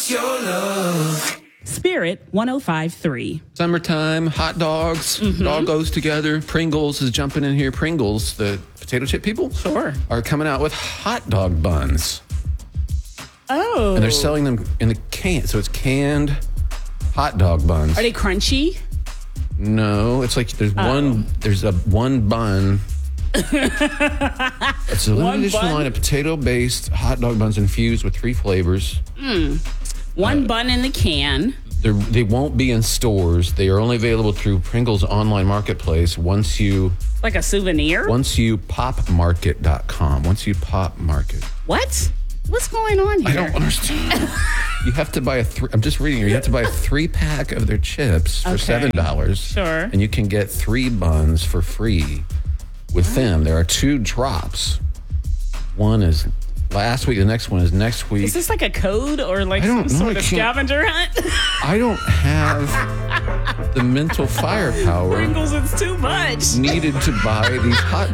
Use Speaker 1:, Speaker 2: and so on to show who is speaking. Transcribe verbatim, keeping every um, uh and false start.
Speaker 1: your love.
Speaker 2: Spirit one oh five point three.
Speaker 3: Summertime, hot dogs,
Speaker 2: Mm-hmm.
Speaker 3: it all goes together. Pringles is jumping in here. Pringles, the potato chip people,
Speaker 2: Sure.
Speaker 3: are coming out with hot dog buns.
Speaker 2: Oh.
Speaker 3: And they're selling them in the can. So it's canned hot dog buns.
Speaker 2: Are they crunchy?
Speaker 3: No, it's like there's one, there's a one bun. It's a limited
Speaker 2: One
Speaker 3: edition
Speaker 2: bun?
Speaker 3: line of potato-based hot dog buns infused with three flavors.
Speaker 2: One bun in the can.
Speaker 3: They're, they won't be in stores. They are only available through Pringles online marketplace. Once you
Speaker 2: Like a souvenir?
Speaker 3: once you pop market dot com. Once you pop market.
Speaker 2: What? What's going on here?
Speaker 3: I don't understand. You have to buy a three. I'm just reading here. You have to buy a three pack of their chips for
Speaker 2: Okay.
Speaker 3: seven dollars.
Speaker 2: Sure.
Speaker 3: And you can get three buns for free with them. There are two drops. One is last week. The next one is next week.
Speaker 2: Is this like a code or like
Speaker 3: I
Speaker 2: some
Speaker 3: don't know.
Speaker 2: sort
Speaker 3: I
Speaker 2: of
Speaker 3: can't-
Speaker 2: scavenger hunt?
Speaker 3: I don't have the mental firepower
Speaker 2: Pringles, it's too much.
Speaker 3: needed to buy these hot